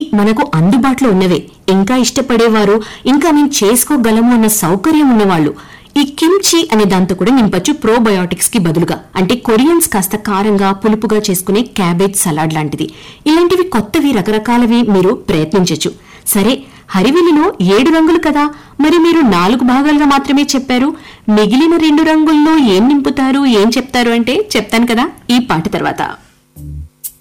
మనకు అందుబాటులో ఉన్నవే. ఇంకా ఇష్టపడేవారు, ఇంకా మేము చేసుకోగలము అన్న సౌకర్యం ఉన్నవాళ్లు ఈ కిమ్చి అనే దాంతో కూడా నింపచ్చు ప్రోబయోటిక్స్ కి బదులుగా. అంటే కొరియన్స్ కాస్త కారంగా పులుపుగా చేసుకునే క్యాబేజ్ సలాడ్ లాంటిది. ఇలాంటివి కొత్తవి రకరకాలవి మీరు ప్రయత్నించచ్చు. సరే, హరివిల్లులో 7 రంగులు కదా, మరి మీరు 4 భాగాలుగా మాత్రమే చెప్పారు. మిగిలిన 2 రంగుల్లో ఏం నింపుతారు, ఏం చెప్తారు అంటే చెప్తాను కదా ఈ పాట తర్వాత.